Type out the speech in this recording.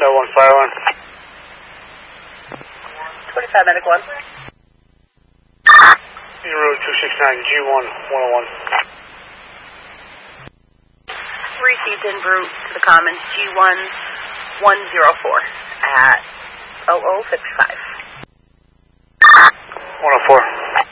25 Medic 1. 0269 G1 101. Received en route to the Commons G1 104 at 0055. 104.